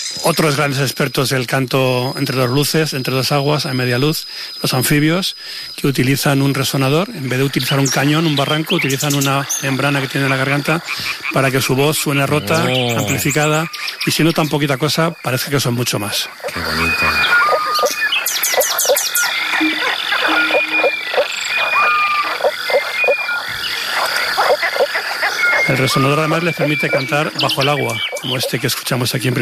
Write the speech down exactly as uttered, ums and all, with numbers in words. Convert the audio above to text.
otros grandes expertos del canto entre dos luces, entre dos aguas, a media luz, los anfibios, que utilizan un resonador, en vez de utilizar un cañón, un barranco, utilizan una membrana que tiene en la garganta para que su voz suene rota, oh. amplificada, y si no tan poquita cosa, parece que son mucho más. Qué bonito. El resonador además les permite cantar bajo el agua, como este que escuchamos aquí en